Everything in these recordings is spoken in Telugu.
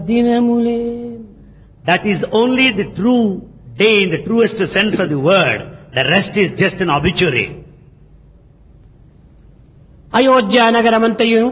దినములే. That is only the true day in the truest sense of the word. The rest is just an obituary. Ayodhya నగరమంతయు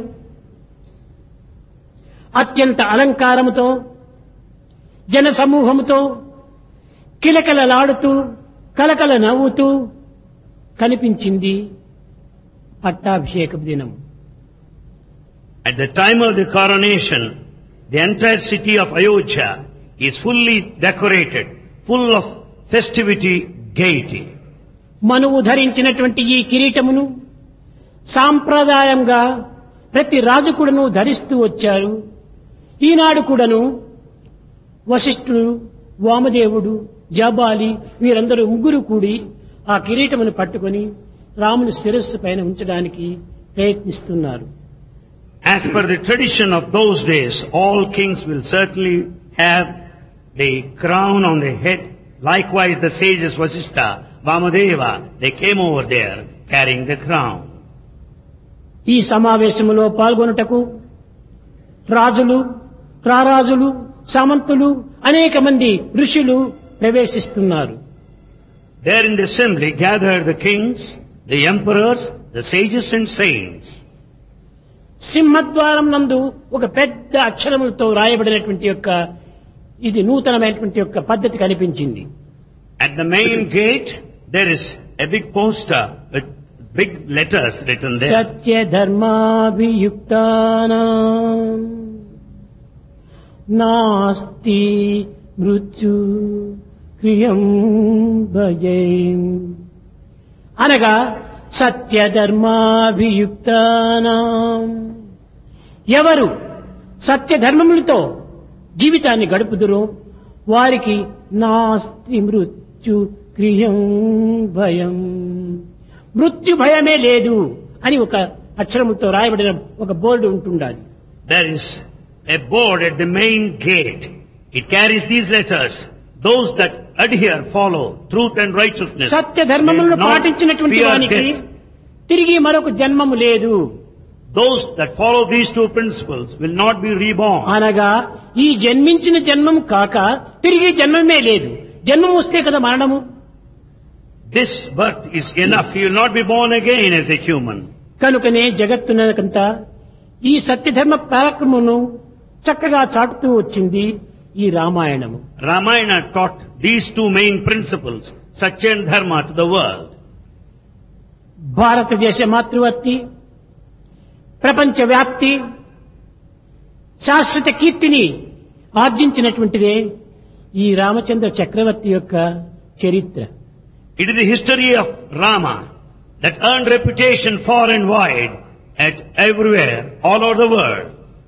అత్యంత అలంకారముతో జన సమూహముతో కిలకలలాడుతూ కలకల నవ్వుతూ కనిపించింది పట్టాభిషేక దినం. At the time of the coronation, the entire city of Ayodhya is fully decorated, full of festivity, gaiety. మనువు ధరించినటువంటి ఈ కిరీటమును సాంప్రదాయంగా ప్రతి రాజు కూడాను ధరిస్తూ వచ్చారు. ఈనాడు కూడాను వశిష్ఠుడు, వామదేవుడు, జాబాలి వీరందరూ ముగ్గురు కూడి ఆ కిరీటమును పట్టుకొని రాముని శిరస్సు పైన ఉంచడానికి ప్రయత్నిస్తున్నారు. As per the tradition of those days, all kings will certainly have the crown on their head. Likewise, the sages Vasishtha, Vamadeva, they came over there carrying the crown. ఈ సమావేశములో పాల్గొనుటకు రాజులు, రారాజులు, సామంతులు, అనేక మంది ఋషులు ప్రవేశిస్తున్నారు. There in the assembly gathered the kings, the emperors, the sages and saints. సింహద్వారం నందు ఒక పెద్ద అక్షరములతో రాయబడినటువంటి యొక్క ఇది నూతనమైనటువంటి యొక్క పద్ధతి కనిపించింది. At the main gate, there is a big poster with big letters written there. సత్య ధర్మాభియుక్తానాం నాస్తి మృత్యు క్రియం భయం. అనగా సత్య ధర్మాభియుక్తానాం ఎవరు సత్య ధర్మములతో జీవితాన్ని గడుపుదురో వారికి నాస్తి మృత్యు క్రియం భయం, మృత్యు భయమే లేదు అని ఒక అక్షరముతో రాయబడిన ఒక బోర్డు ఉంటుండాలి. There is a board at the main gate. It carries these letters. Those that adhere, follow truth and righteousness. Satya ధర్మములను will not పాటించినటువంటి fear వానికి death. తిరిగి మరొక జన్మము లేదు. Those that follow these two principles will not be reborn. అనగా ఈ జన్మించిన జన్మం కాక తిరిగి జన్మమే లేదు. జన్మం వస్తే కదా మరణము. This birth is enough. You will not be born again as a human. కనుకనే జగత్తునకంతా ఈ సత్యధర్మ పరాక్రమమును చక్కగా చాటుతూ వచ్చింది ఈ రామాయణము. Ramayana taught these two main principles, Satya and Dharma, to the world. భారతదేశ మాతృవర్తి, ప్రపంచ వ్యాప్తి, శాశ్వత కీర్తిని ఆర్జించినటువంటిదే ఈ రామచంద్ర చక్రవర్తి యొక్క చరిత్ర. It is the history of Rama that earned reputation far and wide at everywhere, all over the world.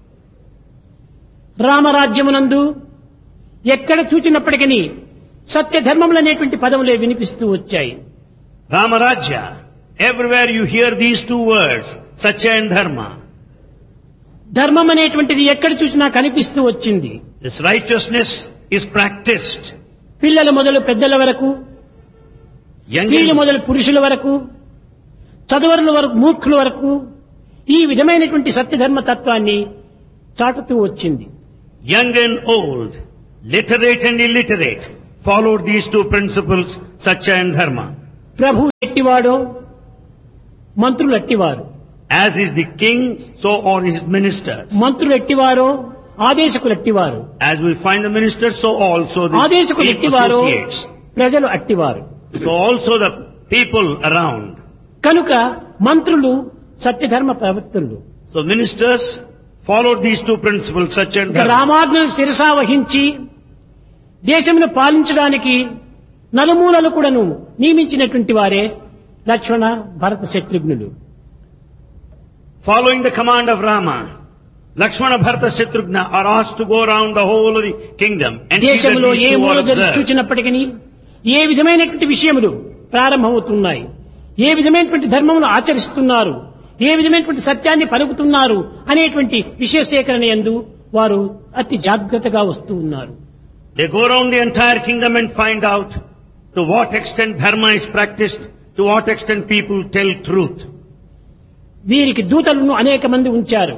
రామరాజ్యమునందు ఎక్కడ చూచినప్పటికీ సత్య ధర్మములనేటువంటి పదములే వినిపిస్తూ వచ్చాయి. Ramarajya, everywhere you hear these two words, Satya and Dharma. ధర్మం అనేటువంటిది ఎక్కడ చూసినా కనిపిస్తూ వచ్చింది. This righteousness is practiced. పిల్లల మొదలు పెద్దల వరకు, స్త్రీలు మొదలు పురుషుల వరకు, చదువరుల వరకు, మూర్ఖుల వరకు ఈ విధమైనటువంటి సత్యధర్మ తత్వాన్ని చాటుతూ వచ్చింది. Young and old, literate and illiterate, followed these two principles, Satya and Dharma. ప్రభు ఎట్టివాడో మంత్రులు ఎట్టివారు, As is the king, so are his ministers. మంత్రులు ఎట్టివారో ఆదేశకులు ఎట్టివారు, As we find the ministers, so also the ఆదేశకులు ఎట్టివారో associates. ప్రజలు అట్టివారు. So also the people around. కనుక మంత్రులు సత్యధర్మ ప్రవర్తనలు. So ministers followed these two principles, Satya and Dharma. రామాజ్ఞను శిరసా వహించి దేశమును పాలించడానికి నలుమూలలు కూడాను నియమించినటువంటి వారే లక్ష్మణ, భరత, శత్రుఘ్నులు. Following the command of Rama, Lakshmana, Bharata, Shatrughna are asked to go around the whole of the kingdom and see that దేశంలో these ఏ two మూల are observed. చూచినప్పటికీ ఏ విధమైనటువంటి విషయములు ప్రారంభమవుతున్నాయి, ఏ విధమైనటువంటి ధర్మమును ఆచరిస్తున్నారు, ఏ విధమైనటువంటి సత్యాన్ని పలుకుతున్నారు అనేటువంటి విషయ సేకరణ యందు వారు అతి జాగ్రత్తగా వస్తూ ఉన్నారు. They go around the entire kingdom and find out to what extent dharma is practiced, to what extent people tell truth. వీరికి దూతలను అనేక మంది ఉంచారు.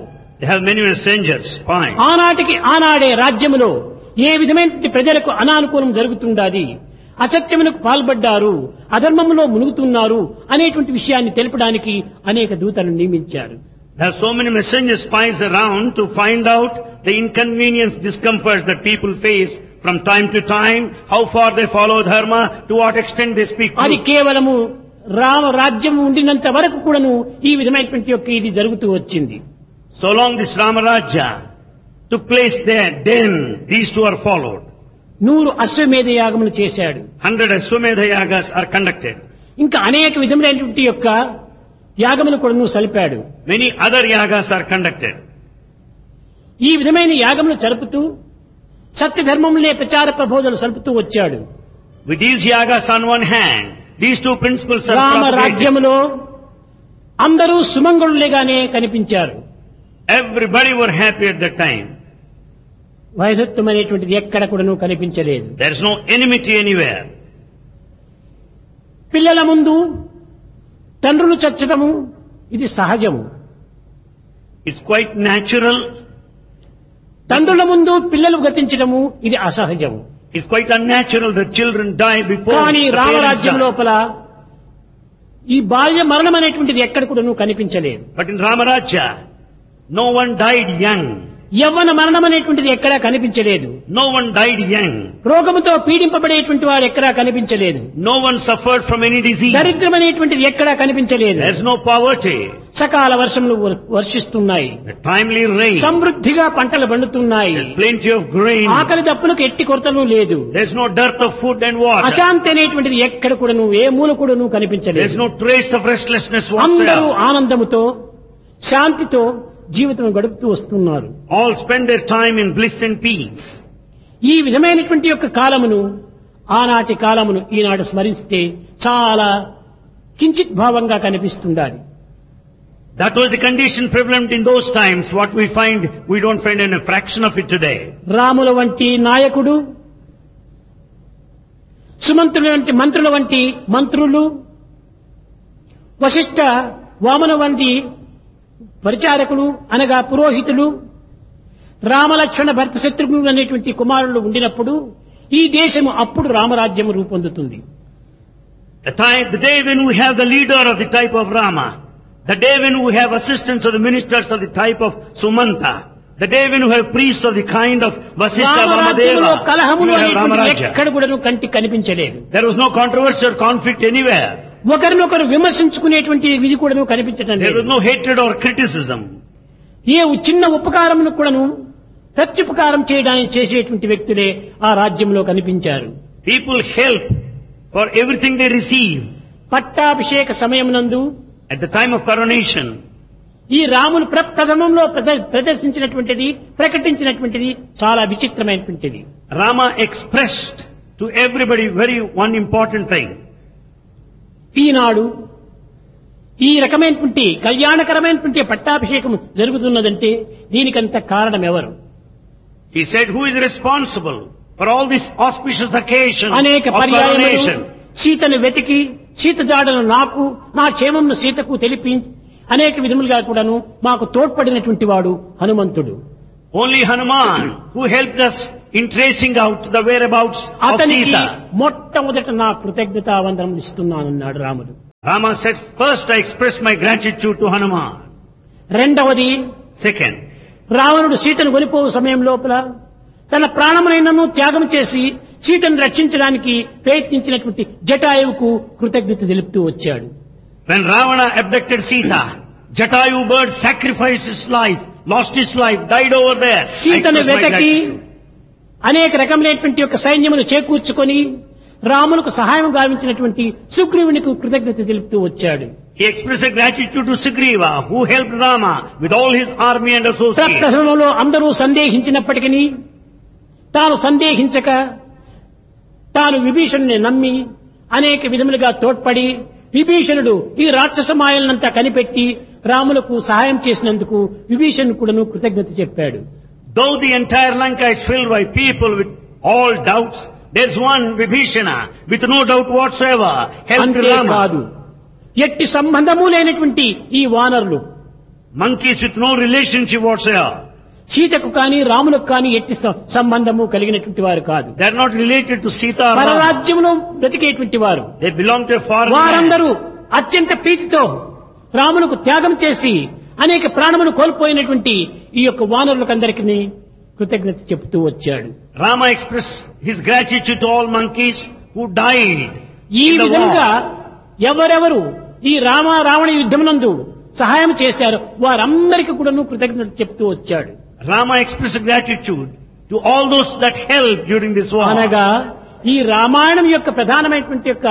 They have many messengers, spies. ఆనాటికి ఆనాడే రాజ్యములో ఏ విధమైన ప్రజలకు అనానుకూలం జరుగుతుండాది, అసత్యమునకు పాల్పడ్డారు, అధర్మములో మునుగుతున్నారు అనేటువంటి విషయాన్ని తెలపడానికి అనేక దూతలను నియమించారు. There are so many messenger spies around to find out the inconvenience, discomforts that people face from time to time, how far they follow dharma, to what extent they speak అది truth. కేవలము రామ రాజ్యం ఉండినంత వరకు కూడాను ఈ విధమైనటువంటి యొక్క ఇది జరుగుతూ వచ్చింది. So long this Ramarajya took place there, then these two are followed. 100 అశ్వమేధ యాగములు చేశాడు. 100 Ashwamedha yagas are conducted. ఇంకా అనేక విధములైనటువంటి యొక్క యాగములు కూడాను సలిపాడు. Many other yagas are conducted. ఈ విధమైన యాగములు జరుపుతూ సత్యధర్మములనే ప్రచార ప్రబోధనలు సలుపుతూ వచ్చాడు. With these yagas on one hand, these two principles are Rama propagated. రాజ్యములో అందరూ సుమంగళులేగానే కనిపించారు. Everybody were happy at that time. వైధత్వం అనేటువంటిది ఎక్కడ కూడాను కనిపించలేదు. There is no enmity anywhere. పిల్లల ముందు తండ్రులు చచ్చటము ఇది సహజము. It's quite natural. తండ్రుల ముందు పిల్లలు గతించటము ఇది అసహజము. It's quite unnatural that children die before కానీ the parents రామరాజ్యం die. లోపల ఈ బాల్య మరణం అనేటువంటిది ఎక్కడ కూడాను కనిపించలేదు. But in Ramarajya, no one died young. యవ్వన మరణం అనేటువంటిది ఎక్కడా కనిపించలేదు. No one died young. రోగముతో పీడింపబడేటువంటి వాడు ఎక్కడా కనిపించలేదు. No one suffered from any disease. దరిద్రం అనేటువంటిది ఎక్కడా కనిపించలేదు. There's no poverty. సకాల వర్షములు వర్షిస్తున్నాయి. The timely rain. సమృద్ధిగా పంటలు పండుతున్నాయి. There's plenty of grain. ఆకలి దప్పులకు ఎట్టి కొరతలు లేదు. There's no dearth of food and water. అశాంతి అనేటువంటిది ఎక్కడ కూడాను ఏ మూల కూడాను There's కనిపించలేదు. no trace of restlessness అందరూ whatsoever. ఆనందముతో శాంతితో జీవితం గడుపుతూ వస్తున్నారు. All spend their time in bliss and peace. ఈ విధమైనటువంటి యొక్క కాలమును ఆనాటి కాలమును ఈనాడు స్మరిస్తే చాలా కించిత్ భావంగా కనిపిస్తుండాలి. That was the condition prevalent in those times. What we find, we don't find in a fraction of it today. రాముల వంటి నాయకుడు, సుమంత్రుల వంటి మంత్రుల వంటి మంత్రులు, వశిష్ఠ వామన వంటి పరిచారకులు అనగా పురోహితులు, రామలక్ష్మణ భరత శత్రుఘ్నులు అనేటువంటి కుమారులు ఉండినప్పుడు ఈ దేశము అప్పుడు రామరాజ్యం రూపొందుతుంది. The day when we have the leader of the type of Rama, the day when we have assistants of the ministers of the type of Sumanta, the day when we have priests of the kind of Vasishtha రామరాజ్యంలో Vamadeva, we కలహములు will have అనేటువంటి Ramarajya. ఎక్కడ కూడాను కంటికి కనిపించలేదు. There was no controversy or conflict anywhere. ఒకరినొకరు విమర్శించుకునేటువంటి విధి కూడాను కనిపించడం There was లేదు. no hatred or criticism. ఏ చిన్న ఉపకారమును కూడాను ప్రత్యుపకారం చేయడానికి చేసేటువంటి వ్యక్తులే ఆ రాజ్యంలో కనిపించారు. People help for everything they receive. పట్టాభిషేక సమయమునందు At the time of coronation, ఈ రాములు ప్రథమంలో ప్రదర్శించినటువంటిది ప్రకటించినటువంటిది చాలా విచిత్రమైనటువంటిది. Rama expressed to everybody one important thing. ఈనాడు ఈ రకమైనటువంటి కళ్యాణకరమైనటువంటి పట్టాభిషేకం జరుగుతున్నదంటే దీనికంత కారణం ఎవరు? He said, who is responsible for all this auspicious occasion అనేక of పర్యాయములు coronation? సీతను వెతికి సీత జాడను నాకు నా క్షేమంను సీతకు తెలిపి అనేక విధములుగా కూడాను మాకు తోడ్పడినటువంటి వాడు హనుమంతుడు. Only Hanuman who helped us in tracing out the whereabouts of అతనికి Sita. మొట్టమొదట నా కృతజ్ఞతావందనములు ఇస్తున్నానన్నాడు రాముడు. Rama said, first I express my gratitude to Hanuman. రెండవది, Second, రావణుడు సీతను కొనిపోవు సమయం లోపల తన ప్రాణమునైనను త్యాగం చేసి సీతను రక్షించడానికి ప్రయత్నించినటువంటి జటాయువుకు కృతజ్ఞత తెలుపుతూ వచ్చాడు. when Ravana abducted Sita, Jatayu bird sacrificed his life, lost his life, died over there. I సీతను express my వెతకి gratitude. అనేక రకమైనటువంటి యొక్క సైన్యమును చేకూర్చుకొని రాములకు సహాయం గావించినటువంటి సుగ్రీవునికి కృతజ్ఞత తెలుపుతూ వచ్చాడు. He expressed gratitude to Sugriva, who helped Rama with all his army and associates. ప్రప్రథమంలో అందరూ సందేహించినప్పటికీ తాను సందేహించక తాను విభీషణుని నమ్మి అనేక విధములుగా తోడ్పడి విభీషణుడు ఈ రాక్షస మాయలనంతా కనిపెట్టి రాములకు సహాయం చేసినందుకు విభీషణుడు కూడాను కృతజ్ఞత చెప్పాడు. Though the entire Lanka is filled by people with all doubts, there's one Vibhishana with no doubt whatsoever helped Rama. అంతేకాదు, ఎట్టి సంబంధము లేనటువంటి ఈ వానరులు Monkeys with no relationship whatsoever. సీతకు కానీ రాములకు కానీ ఎట్టి సంబంధము కలిగినటువంటి వారు కాదు. They are not related to Sita or Rama. పరరాజ్యంలో బ్రతికేటువంటి వారు. They belong to a foreign land. వారందరూ అత్యంత ప్రీతితో రాములకు త్యాగం చేసి అనేక ప్రాణములు కోల్పోయినటువంటి ఈ యొక్క వానరులకందరికీ కృతజ్ఞత చెబుతూ వచ్చాడు. Rama expressed his gratitude to all monkeys who died ఈ in the విధంగా war. ఎవరెవరు ఈ రావణ యుద్ధమునందు సహాయం చేశారో వారందరికీ కూడా కృతజ్ఞత చెప్తూ వచ్చాడు. Rama expressed gratitude to all those that helped during this war. అనగా ఈ రామాయణం యొక్క ప్రధానమైనటువంటి యొక్క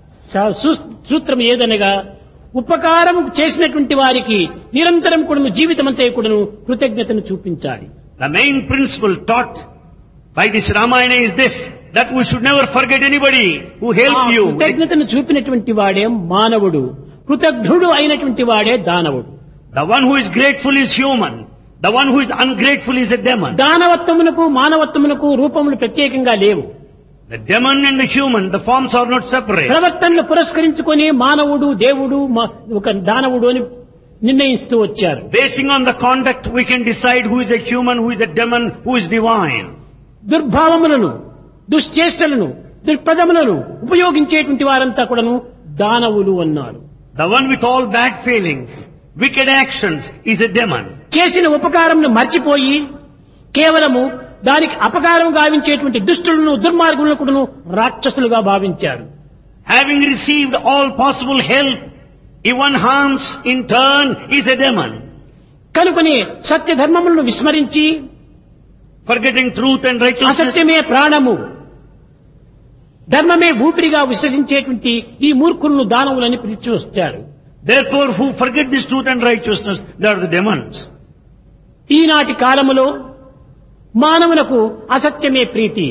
సూత్రం ఏదనగా ఉపకారం చేసినటువంటి వారికి నిరంతరం కూడా జీవితమంతా కూడా కృతజ్ఞతను చూపించాలి. The main principle taught by this Ramayana is this, that we should never forget anybody who helped you. కృతజ్ఞతను చూపినటువంటి వాడే మానవుడు, కృతజ్ఞుడు అయినటువంటి వాడే దానవుడు. The one who is grateful is human. The one who is ungrateful is a demon. దానవత్వమునకు మానవత్వమునకు రూపములు ప్రత్యేకంగా లేవు. The demon and the human, the forms are not separate. ప్రవర్తనను పురస్కరించుకొని మానవుడు దేవుడు ఒక దానవుడు అని నిర్ణయిస్తూ వచ్చారు. Basing on the conduct, we can decide who is a human, who is a demon, who is divine. దుర్భావములను, దుశ్చేష్టలను, దుర్పదములను ఉపయోగించేటువంటి వారంతా కూడాను దానవులు అన్నారు. The one with all bad feelings, wicked actions is a demon. చేసిన ఉపకారంను మర్చిపోయి కేవలము దానికి అపకారం గావించేటువంటి దుష్టులను దుర్మార్గులను కూడాను రాక్షసులుగా భావించారు. Having received all possible help, if one harms in turn is a demon. కనుకనే సత్య ధర్మములను విస్మరించి Forgetting truth and righteousness. అసత్యమే ప్రాణము, ధర్మమే ఊపిరిగా విశ్వసించేటువంటి ఈ మూర్ఖులను దానవులని పిలిచి వచ్చారు. Therefore, who forget this truth and righteousness, they are the demons. ఈనాటి కాలములో మానవులకు అసత్యమే ప్రీతి.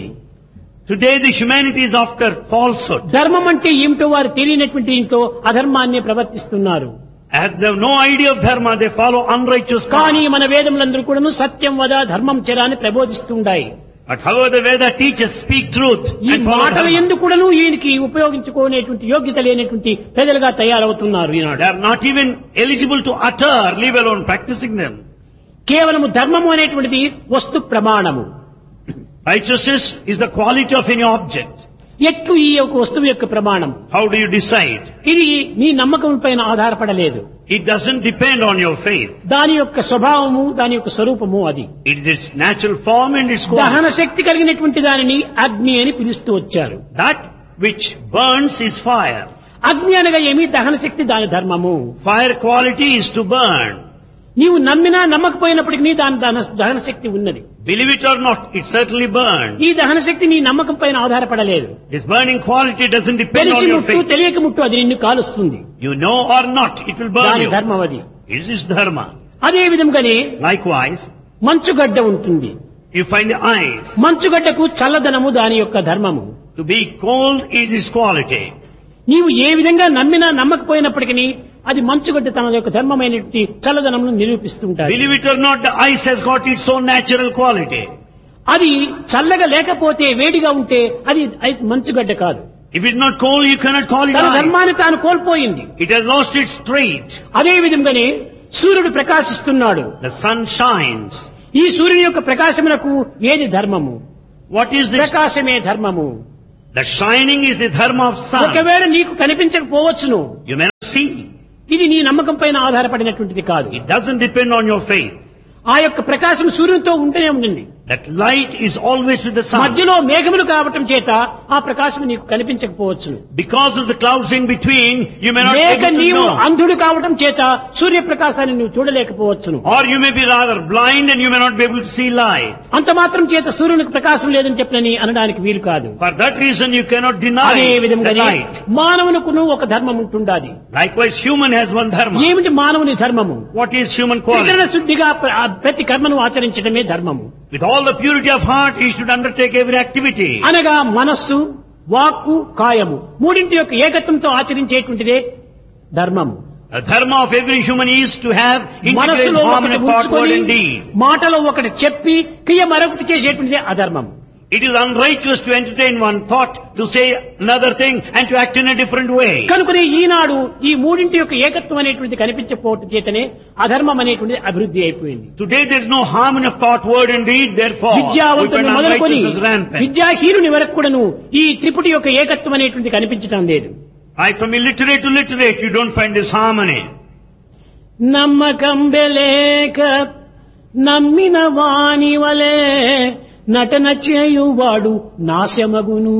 Today the humanity is after falsehood. ధర్మం అంటే ఏమిటో వారు తెలియనటువంటి ఇంట్లో అధర్మాన్ని ప్రవర్తిస్తున్నారు. As they have no idea of dharma, they follow unrighteous కానీ path. మన వేదములందరూ కూడాను సత్యం వద ధర్మం చెర అని ప్రబోధిస్తుండాయి. But however the Veda teaches, speak truth ఈ and follow మాటలు dharma. ఎందుకు కూడాను ఈయనకి ఉపయోగించుకునేటువంటి యోగ్యత లేనటువంటి ప్రజలుగా తయారవుతున్నారు ఈనాడు. They are not even eligible to utter, leave alone practicing them. కేవలము ధర్మము అనేటువంటిది వస్తు ప్రమాణము. Righteousness is the quality of any object. ఎట్లు ఈ యొక్క వస్తువు యొక్క ప్రమాణం? How do you decide? ఇది నీ నమ్మకం పైన ఆధారపడలేదు. It doesn't depend on your faith. దాని యొక్క స్వభావము, దాని యొక్క స్వరూపము అది. It is its natural form and its quality. దహన శక్తి కలిగినటువంటి దానిని అగ్ని అని పిలుస్తూ వచ్చారు. That which burns is fire. అగ్ని అనగా ఏమి? దహన శక్తి దాని ధర్మము. Fire quality is to burn. నీవు నమ్మినా నమ్మకపోయినప్పటికీ దాని దహన శక్తి ఉన్నది. Believe it or not, it certainly burns. ఈ దహన శక్తి నీ నమ్మకం పైన ఆధారపడలేదు. This burning quality doesn't depend తెలిసి on your ముట్టు faith. తెలియక ముట్టు అది నిన్ను కాలుస్తుంది. You know or not, it will burn దాని you. ధర్మం అది. It is dharma. అదే విధంగానే Likewise, మంచుగడ్డ ఉంటుంది. you find the ice. మంచుగడ్డకు చల్లదనము దాని యొక్క ధర్మము. To be cold is its quality. నీవు ఏ విధంగా నమ్మినా నమ్మకపోయినప్పటికీ అది మంచుగడ్డ తన యొక్క ధర్మమైనటువంటి చల్లదనమును నిరూపిస్తుంటారు. Believe it or not, the ice has got its own natural quality. అది చల్లగా లేకపోతే వేడిగా ఉంటే అది మంచుగడ్డ కాదు. If it's not cold, you cannot call it తన ice. ధర్మాన్ని తాను కోల్పోయింది. It has lost its trait. అదే విధంగానే సూర్యుడు ప్రకాశిస్తున్నాడు. The sun shines. ఈ సూర్యుని యొక్క ప్రకాశమునకు ఏది ధర్మము? What is this? ప్రకాశమే ధర్మము. The shining is the dharma of sun. ఒకవేళ నీకు కనిపించకపోవచ్చును, You may not see. ఇది నీ నమ్మకం పైన ఆధారపడినటువంటిది కాదు. It doesn't depend on your faith. ఆ యొక్క ప్రకాశం సూర్యునితో ఉంటూనే ఉంటుంది. That light is always with the sun. మధ్యలో మేఘములు కావటం చేత ఆ ప్రకాశం నీకు కనిపించకపోవచ్చు. Because of the clouds in between, you may not be లేక able to నీవు know. అంధుడు కావటం చేత సూర్యప్రకాశాన్ని నువ్వు చూడలేకపోవచ్చును. Or you may be rather blind and you may not be able to see light. అంత మాత్రం చేత సూర్యునికి ప్రకాశం లేదని చెప్పనని అనడానికి వీలు కాదు. For that reason, you cannot deny అదే the విధంగానే light. మానవునకును ఒక ధర్మం ఉంటుండాది. Likewise, human has one dharma. ఏమిటి మానవుని ధర్మము? What is human త్రికరణ quality? శుద్ధిగా ప్రతి కర్మను ఆచరించడమే ధర్మము. With all the purity of heart, he should undertake every activity. అనగా మనస్సు, వాక్కు, కాయము మూడింటి యొక్క ఏకత్వంతో ఆచరించేటువంటిదే ధర్మము. The dharma of every human is to have integrated మనస్సులో harmony ఒకటి of thought, word ఉంచుకొని and deed. మాటలో ఒకటి చెప్పి క్రియ మరొకటి చేసేటువంటిదే అధర్మం. It is unrighteous to entertain one thought, to say another thing, and to act in a different way. కనుకనే ఈనాడు ఈ మూడింటి యొక్క ఏకత్వం అనేటువంటిది కనిపించకపోవటం చేతనే అధర్మం అనేటువంటిది అభివృద్ధి అయిపోయింది. Today there is no harmony of thought, word and deed, therefore విద్యావంతుని మొదలుకొని unrighteousness is rampant. విద్యాహీనుని వరకు కూడాను ఈ త్రిపుటి యొక్క ఏకత్వం అనేటువంటిది కనిపించడం లేదు. Right from illiterate to literate, you don't find this harmony. నమ్మకం బెలేక నమ్మిన వాని వలే నటన చేయువాడు నాశమగును.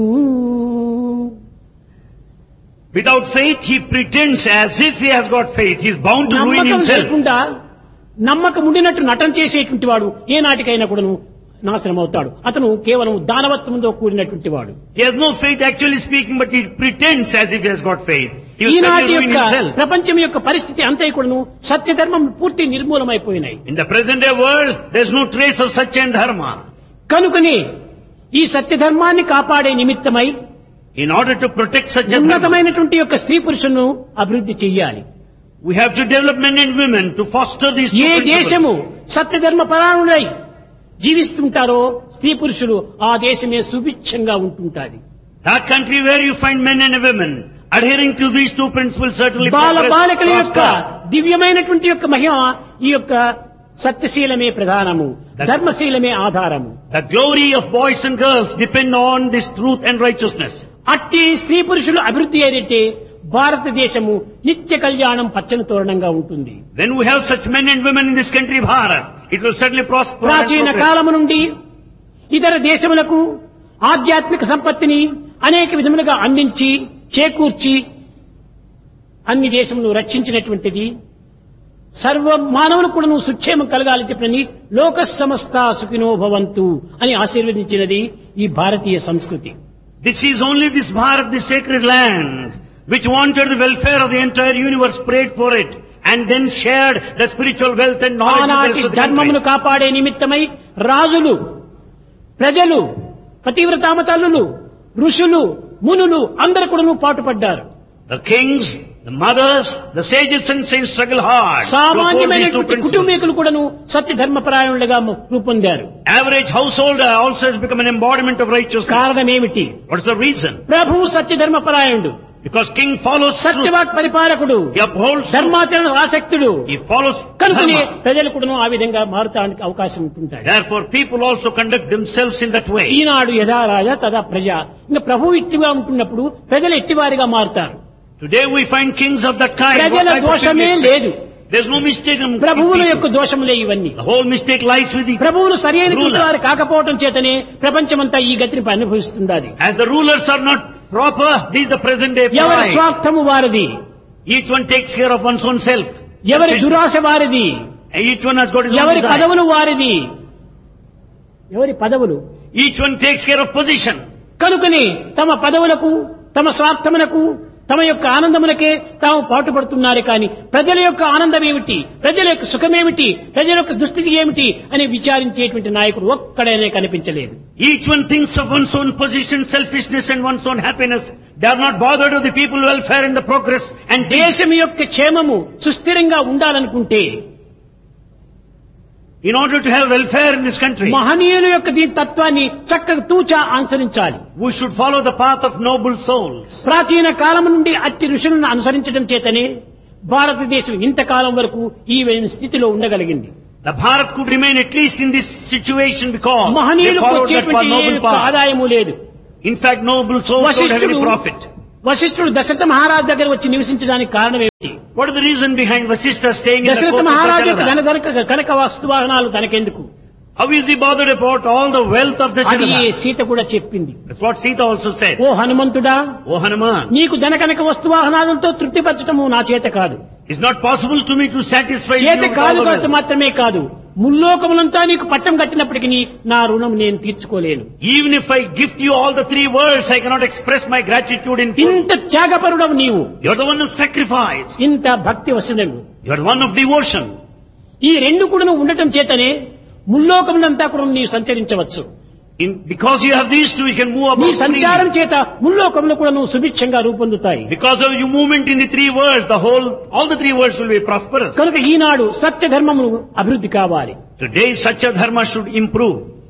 Without faith, he pretends as if he has got faith. He is bound to ruin నమ్మకం himself. లేకుండా నమ్మకం ఉండినట్టు నటన చేసేటువంటి వాడు ఏనాటికైనా కూడాను నాశనం అవుతాడు. అతను కేవలం దానవత్వంతో కూడినటువంటి వాడు. He has no faith actually speaking, but he pretends as if he has got faith. He will ఈనాటి certainly ruin యొక్క himself. ప్రపంచం యొక్క పరిస్థితి అంతా కూడాను సత్యధర్మం పూర్తి నిర్మూలమైపోయినాయి. In the present day world, there is no trace of Satya and Dharma. కనుకనే ఈ సత్యధర్మాన్ని కాపాడే నిమిత్తమై In order to protect Satya Dharma, ఉన్నతమైనటువంటి యొక్క స్త్రీ పురుషులను అభివృద్ధి చెయ్యాలి. we have to develop men and women to foster these two A principles. దేశము సత్యధర్మ పరాయణులై జీవిస్తుంటారో స్త్రీ పురుషులు ఆ దేశమే సుభిక్షంగా ఉంటుంటాది. That country where you find men and women adhering to these two principles certainly Bala progress, బాలికల యొక్క prosper. దివ్యమైనటువంటి యొక్క మహిమ ఈ యొక్క సత్యశీలమే ప్రధానము, ధర్మశీలమే ఆధారము. The glory of boys and girls depend on this truth and righteousness. అట్టి స్త్రీ పురుషులు అభివృద్ధి అయితే భారతదేశము నిత్య కళ్యాణం పచ్చని తోరణంగా ఉంటుంది. When we have such men and women in this country, Bharat, it will certainly prosper. and ప్రాచీన progress. కాలము నుండి ఇతర దేశములకు ఆధ్యాత్మిక సంపత్తిని అనేక విధములుగా అందించి చేకూర్చి అన్ని దేశములు రక్షించినటువంటిది. సర్వ మానవులు కూడా నువ్వు సుక్షేమం కలగాలని చెప్పినని లోక సమస్త సుఖినో భవంతు అని ఆశీర్వదించినది ఈ భారతీయ సంస్కృతి. This is only this Bharat, this sacred land, which wanted the welfare of the entire universe, prayed for it, and then shared the spiritual wealth and knowledge with the ఆనాటి rest of the ధర్మమును countries. కాపాడే నిమిత్తమై రాజులు, ప్రజలు, పతివ్రతామతల్లులు, ఋషులు, మునులు అందరూ కూడా పాటుపడ్డారు. The kings, the mothers, the sages and saints struggle hard to uphold these two సామాన్యమైనటువంటి principles. కుటుంబీకులు కూడాను సత్య ధర్మపరాయణులుగా రూపొందారు. Average householder also has become an embodiment of righteousness. కారణం ఏమిటి? What is the reason? ప్రభువు సత్య ధర్మపరాయణుడు, Because king follows truth. సత్యవాక్ పరిపాలకుడు, He upholds truth. ధర్మాచరణ ఆసక్తుడు. He follows కనుకనే dharma. ప్రజలు కూడాను ఆ విధంగా మారుతానికి అవకాశం ఉంటుంటాయి. Therefore, people also conduct themselves in that way. ఈనాడు యథా రాజా తదా ప్రజ. ఇంకా ప్రభువు ఇట్టిగా ఉంటున్నప్పుడు ప్రజలు ఎట్టివారిగా మారుతారు. Today we find kings of that kind. What ప్రజల type of దోషమే people? లేదు, There's no mistake in ప్రభువుల యొక్క people. దోషములే ఇవన్నీ. The whole mistake lies with the ప్రభువులు సరైనటువంటి ruler. వారు కాకపోవటం చేతనే ప్రపంచమంతా ఈ గతిని అనుభవిస్తున్నది. As the rulers are not proper, this is the present day ఎవరి pride. స్వార్థము వారిది, Each one takes care of one's own self. ఎవరి దురాశ వారిది, Each one has got his own ఎవరి desire. పదవులు వారిది, ఎవరి పదవులు. Each one takes care of position. కనుకని తమ పదవులకు, తమ స్వార్థములకు, తమ యొక్క ఆనందములకే తాము పాటుపడుతున్నారు. కానీ ప్రజల యొక్క ఆనందం ఏమిటి, ప్రజల యొక్క సుఖమేమిటి, ప్రజల యొక్క దుస్థితి ఏమిటి అని విచారించేటువంటి నాయకుడు ఒక్కడైనా కనిపించలేదు. Each one thinks of one's own position, selfishness and one's own happiness. They are not bothered with the people's welfare and the progress and దేశం యొక్క క్షేమము సుస్థిరంగా ఉండాలనుకుంటే in order to have welfare in this country, మహనీయుల యొక్క దీని తత్వాన్ని చక్కగా తూచా అనుసరించాలి. we should follow the path of noble souls. ప్రాచీన కాలం నుండి అట్టి ఋషులను అనుసరించడం చేతనే భారతదేశం ఇంతకాలం వరకు ఈ స్థితిలో ఉండగలిగింది. The Bharat could remain at least in this situation because they మహనీయులకు followed that వచ్చేటువంటి ఏ noble యొక్క path. ఆదాయము లేదు. In fact, noble souls don't have any profit. వశిష్ఠుడు దశరథ మహారాజు దగ్గర వచ్చి నివసించడానికి కారణం ఏమిటి? What is the reason behind Vasishtha staying in the Dasharatha court of మహారాజు యొక్క Dasharatha? Kanaka వస్తువాహనాలు తనకెందుకు? How is he bothered about all the wealth of అది Dasharatha? సీత కూడా చెప్పింది. That's what Sita also said. Oh హనుమంతుడా, Oh Hanuman, నీకు ధనకనక వస్తువాహనాలతో తృప్తిపరచటము నా చేత కాదు. it's not possible to me to satisfy you చేత with all కాదు the కాబట్టి wealth. మాత్రమే కాదు, ముల్లోకములంతా నీకు పట్టం కట్టినప్పటికీ నా రుణం నేను తీర్చుకోలేను. Even if I gift you all the three worlds, I cannot express my gratitude in full. ఇంత త్యాగపరుడవు నీవు, You're the one who sacrificed. ఇంత భక్తి వశుడవు. You're the one of devotion. ఈ రెండు కూడా నువ్వు ఉండటం చేతనే ముల్లోకములంతా కూడా నీవు సంచరించవచ్చు. Because you have these two, you can move నీ about సంచారం freely. చేత ముల్లోకములు కూడా నువ్వు సుభిక్షంగా రూపొందుతాయి. Because of your movement in the three worlds, all the three worlds will be prosperous. కనుక ఈనాడు సత్య ధర్మము అభివృద్ధి కావాలి. Today, Satya Dharma should improve.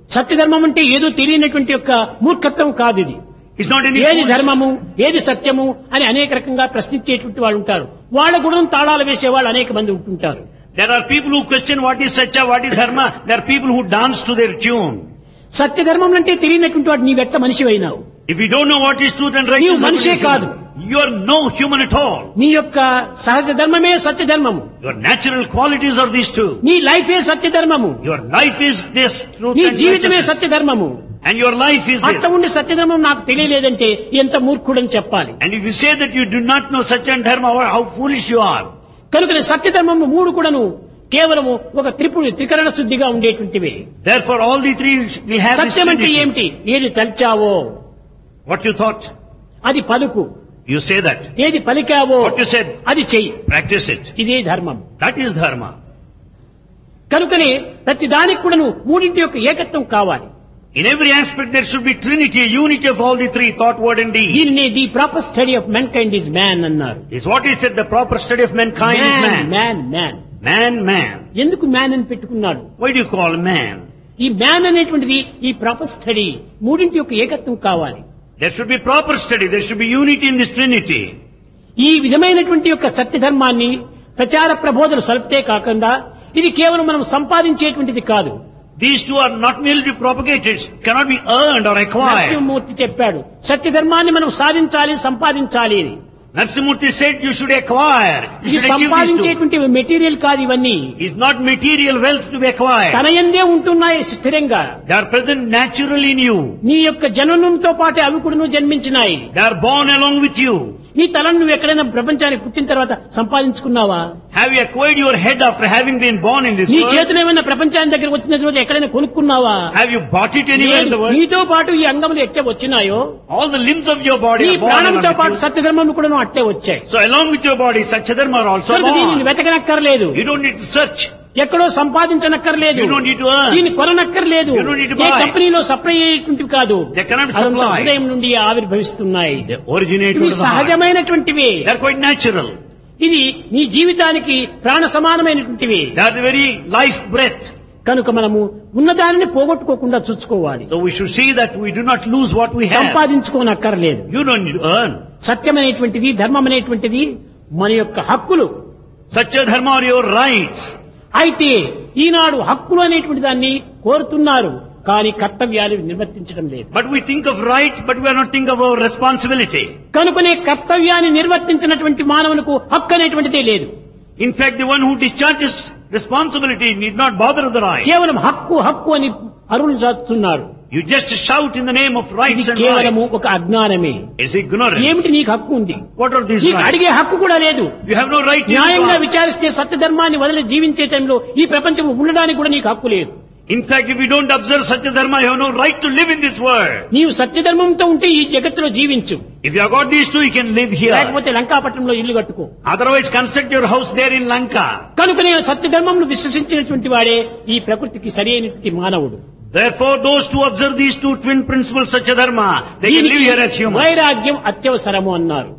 Satyadharmam అంటే ఏదో తెలియనటువంటి యొక్క మూర్ఖత్వం కాదు ఇది. It's not any ఏది foolish- ధర్మము ఏది సత్యము అని అనేక రకంగా ప్రశ్నించేటువంటి వాళ్ళు ఉంటారు. వాళ్ళ గుణం తాళాలు వేసే వాళ్ళు అనేక మంది ఉంటుంటారు. There are people who question what is Satya, what is Dharma. There are people who dance to their tune. Satyadharmam అంటే తెలియనటువంటి వాడు నీవెట్ట మనిషి అయినావు? If you don't know what is truth and నీవు righteousness, మనిషే కాదు. you are no human at all. నీ యొక్క సహజ ధర్మమే సత్యధర్మము. Your natural qualities are these two. నీ లైఫే సత్యధర్మము. Your life is this truth నీ and జీవితమే righteousness. సత్యధర్మము. And your life is అట్లా this. ఉండి సత్యధర్మం నాకు తెలియలేదంటే ఎంత మూర్ఖుడని చెప్పాలి. And if you say that you do not know Satya and Dharma, how foolish you are. కనుక సత్యధర్మము మూడు కూడాను కేవలము ఒక త్రికరణ శుద్ధిగా ఉండేటువంటివి. Therefore all the three will have this సత్యం అంటే trinity. ఏమిటి? ఏది తల్చావో What you thought, అది పలుకు, you say that. ఏది పలికావో What you said, అది చెయ్యి. practice it. ఇదే ధర్మం. That is Dharma. కనుకనే ప్రతి దానికి కూడాను మూడింటి యొక్క ఏకత్వం కావాలి. In every aspect there should be trinity, a unity of all the three, thought, word and deed. దీనిని the proper study of men kind is man అన్నారు. Is what he said, the proper study of mankind is man. Man man Man. ఎందుకు మ్యాన్ అని పెట్టుకున్నాడు? Why do you call man? ఈ మ్యాన్ అనేటువంటిది ఈ ప్రాపర్ స్టడీ మూడింటి యొక్క ఏకత్వం కావాలి. There should be proper study, there should be unity in this trinity. ఈ విధమైనటువంటి యొక్క సత్యధర్మాన్ని ప్రచార ప్రబోధనలు సల్పితే కాకుండా ఇది కేవలం మనం సంపాదించేటువంటిది కాదు. These two are not merely to propagate, it cannot be earned or acquired. Narasimhamurthy చెప్పాడు సత్యధర్మాన్ని మనం సాధించాలి సంపాదించాలి అని. Narsimurti said you should acquire, you ఇది should achieve these two. సంపాదించేటువంటి material కాదు ఇవన్నీ. It's not material wealth to be acquired. తన యందే ఉంటున్నాయి స్థిరంగా. They are present naturally in you. నీ యొక్క జననంతో పాటు అవి కూడా జన్మించినాయి. They are born along with you. నీ తలను నువ్వు ఎక్కడైనా ప్రపంచానికి పుట్టిన తర్వాత సంపాదించుకున్నావా? Have you acquired your head after having been born in this నీ world? చేతులు ఏమైనా ప్రపంచానికి దగ్గర వచ్చిన తర్వాత ఎక్కడైనా కొనుక్కున్నావా? Have you bought it anywhere in the world? నీతో పాటు ఈ అంగములు ఎట్టే వచ్చినాయో All the limbs of your body నీ are born ప్రాణంతో along పాటు with you. సత్యధర్మం కూడా అట్టే వచ్చాయి. So along with your body, Satyadharma are also కనుక దీనిని born. వెతకనక్కర్లేదు. You don't need to search. ఎక్కడో సంపాదించనక్కర్లేదు. You don't need to earn. దీన్ని కొననక్కర్లేదు. You don't need to A buy. కంపెనీలో సప్లై అయ్యేటువంటివి కాదు. They cannot అదంతా supply. హృదయం నుండి ఆవిర్భవిస్తున్నాయి. They originate ఇవి from the heart. సహజమైనటువంటివి. They are quite natural. ఇది నీ జీవితానికి ప్రాణ సమానమైనటువంటివి. They are the very life breath. కనుక మనము ఉన్నదానిని పోగొట్టుకోకుండా చూసుకోవాలి. So we should see that we do not lose what we have. సంపాదించుకోనక్కర్లేదు. You don't need to earn. సత్యమైనటువంటిది ధర్మం అనేటువంటిది మన యొక్క హక్కులు. Satyadharma are your rights. అయితే ఈనాడు హక్కులు అనేటువంటి దాన్ని కోరుతున్నారు కానీ కర్తవ్యాలు నిర్వర్తించడం లేదు. But we think of right, but we are not think of our responsibility. కనుకనే కర్తవ్యాన్ని నిర్వర్తించినటువంటి మానవులకు హక్కు అనేటువంటిదే లేదు. In fact, the one who discharges responsibility need not bother of the right. కేవలం హక్కు హక్కు అని అరులు చాటుతున్నారు. You just shout in the name of ఇది rights and కేవలము rights. ఒక అజ్ఞానమే. It's ignorance. ఏమిటి నీకు హక్కు ఉంది? What are these నీకు rights? అడిగే హక్కు కూడా లేదు. You have no right to న్యాయంగా ask. విచారిస్తే సత్యధర్మాన్ని వదిలి జీవించే టైంలో ఈ ప్రపంచం ఉండడానికి కూడా నీకు హక్కు లేదు. In fact, if you don't observe Satyadharma, you have no right to live in this world. నీవు సత్యధర్మంతో ఉంటే ఈ జగత్తులో జీవించు. If you have got these two, you can live here. లేకపోతే లంకాపట్నంలో ఇల్లు కట్టుకో. Otherwise, construct your house there in Lanka. కనుక నేను సత్యధర్మంను విశ్వసించినటువంటి వాడే ఈ ప్రకృతికి సరి అయినటువంటి మానవుడు. Therefore, those who observe these two twin principles, Satyadharma, they can live here as humans. వైరాగ్యం అత్యవసరము అన్నారు.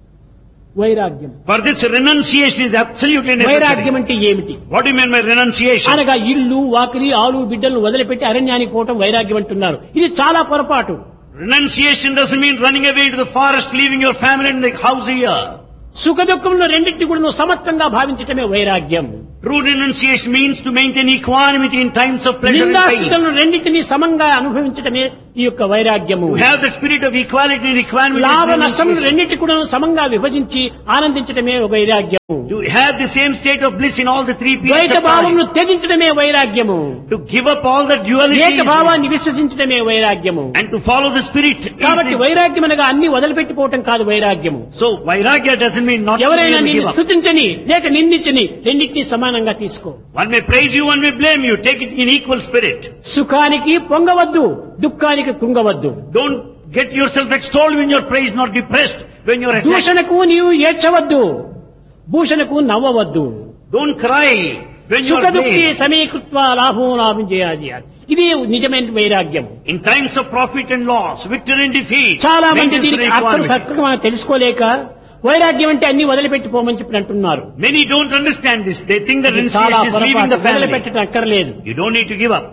వైరాగ్యం. For this, renunciation is absolutely వైరాగ్యం necessary. అంటే ఏమిటి? What do you mean by renunciation? అనగా ఇల్లు వాకిలి ఆలు బిడ్డలను వదిలిపెట్టి అరణ్యానికి పోవటం వైరాగ్యం అంటున్నారు. ఇది చాలా పొరపాటు. Renunciation doesn't mean running away into the forest, leaving your family and the house here. సుఖ దుఃఖంలో రెండింటిని కూడా నువ్వు సమత్వంగా భావించటమే వైరాగ్యం. True renunciation means to maintain equanimity in times of pleasure and pain. నిందాస్తులను రెండింటినీ సమంగా అనుభవించటమే ఈ యొక్క వైరాగ్యము. To have the spirit of equality and equanimity. లాభ is నష్టములు renunciation. రెండింటి కూడా సమంగా విభజించి ఆనందించటమే ఒక వైరాగ్యము. To have the same state of bliss in all the three periods ద్వైత of time. భావమును త్యజించడమే వైరాగ్యము. To give up all the dualities ఏక భావాన్ని విశ్వసించడమే వైరాగ్యము. and to follow the spirit. is కాబట్టి the- వైరాగ్యం అనగా అన్ని వదిలిపెట్టిపోవటం కాదు వైరాగ్యము. So Vairagya doesn't mean not to ఎవరైనా really నిన్ను give up. స్తుతించని లేక నిందించని రెండింటినీ సమానంగా తీసుకో. One may praise you, one may blame you. Take it in equal spirit. సుఖానికి పొంగవద్దు, దుఃఖానికి కృంగవద్దు. Don't get yourself extolled when you're praised, nor depressed when you're attacked. దూషణకు నీవు ఏడ్చవద్దు, భూషణకు నవ్వవద్దు. Don't cry when సుఖ you're దుఃఖి blamed. సమీకృత్వ లాభం లాభం చేయాలి. ఇది నిజమైన వైరాగ్యం. In times of profit and loss, victory and defeat, చాలా మంది maintain దీనికి equanimity. అర్థం సక్రమంగా తెలుసుకోలేక వైరాగ్యం అంటే అన్ని వదిలిపెట్టిపోమని చెప్పి అంటున్నారు. Many don't understand this. They think that ఇది చాలా renunciation is leaving పొరపాటు. the family. వదిలిపెట్టడం అక్కర్లేదు. You don't need to give up.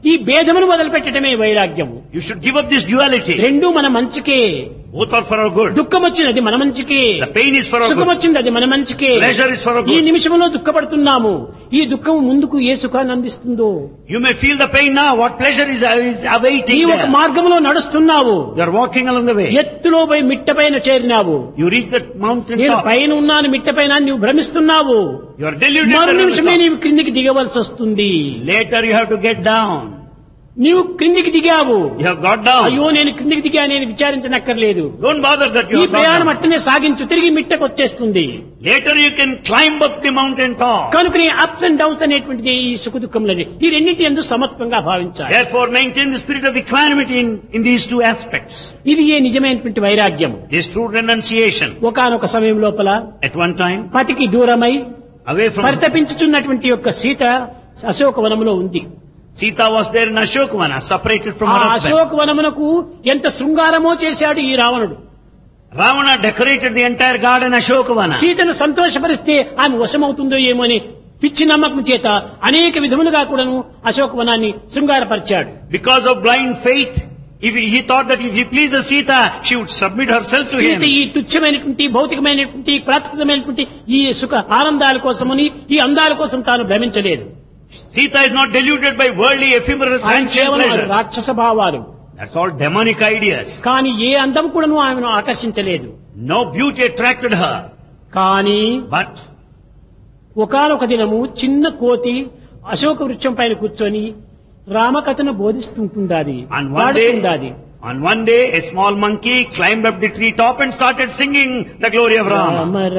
ఈ భేదమును వదిలిపెట్టడమే వైరాగ్యము. You should give up this duality. రెండూ మన మంచికే. Both are for our good. దుఃఖం వచ్చినది మన మంచికే, The pain is for our సుఖం good. వచ్చింది అది మన మంచికే. Pleasure is for our ఈ good. నిమిషంలో దుఃఖపడుతున్నాము, ఈ దుఃఖం ముందుకు ఏ సుఖాన్ని అందిస్తుందో. You may feel the pain now. What pleasure is ఈ awaiting ఒక there? మార్గంలో నడుస్తున్నావు, You are walking along the way. ఎత్తులో పోయి మిట్ట పైన చేరినావు. You reach the mountain నేను top. పైన ఉన్నాను మిట్ట పైన నువ్వు భ్రమిస్తున్నావు. You are deluded. మరు that you are నిమిషమే the top. నీవు క్రిందికి దిగవలసి వస్తుంది. Later you have to get down. నీవు క్రిందికి దిగావు, You have got down. అయ్యో నేను క్రిందికి దిగా నేను విచారించనక్కర్లేదు. Don't bother that you ఈ have got ప్రయాణం down. అట్టనే సాగించు, తిరిగి మిట్టకు వచ్చేస్తుంది. Later you can climb up the mountain top. కనుక అప్స్ అండ్ డౌన్స్ అనేటువంటిది ఈ సుఖ దుఃఖములని ఈ రెండింటి యందు సమత్వంగా భావించాలి. Therefore maintain the spirit of equanimity in these two aspects. ఇది ఏ నిజమైనటువంటి వైరాగ్యం. This true renunciation. ఒకానొక సమయం లోపల At one time, పతికి దూరమై away from పరితపించుచున్నటువంటి యొక్క సీత అశోకవనములో ఉంది. Sita was there in Ashokavana, separated from ఆ her husband. అశోకవనమునకు ఎంత శృంగారమో చేశాడు ఈ రావణుడు. Ravana decorated the entire garden Ashokavana. సీతను సంతోషపరిస్తే ఆమె వశమవుతుందో ఏమో అని పిచ్చి నమ్మకం చేత అనేక విధములుగా కూడాను అశోకవనాన్ని శృంగారపరిచాడు. Because of blind faith, he thought that if he pleases Sita, she would submit herself to Sita him. ఈ తుచ్చమైనటువంటి భౌతికమైనటువంటి ప్రాకృతమైనటువంటి ఈ సుఖ ఆనందాల కోసమని ఈ అందాల కోసం తాను భ్రమించలేదు. Sita is not deluded by worldly ephemeral ఆయన transient కేవలం pleasure. రాక్షస భావాలు. That's all demonic ideas. కానీ ఏ అందం కూడాను ఆమెను ఆకర్షించలేదు. No beauty attracted her. కానీ But ఒకానొక దినము చిన్న కోతి అశోక వృక్షం పైన కూర్చొని రామకథను బోధిస్తుంటుండాది, on పాడుతుండాది. one day, a small monkey climbed up the tree top and started singing the glory of Rama. Rama